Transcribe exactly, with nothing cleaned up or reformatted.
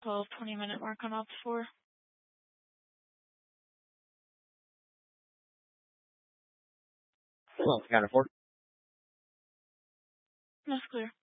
twelve, twenty minute mark on ops four. Well, counter four. That's clear.